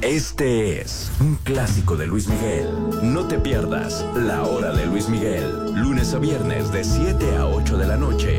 Este es un clásico de Luis Miguel. No te pierdas La Hora de Luis Miguel, lunes a viernes de 7 a 8 de la noche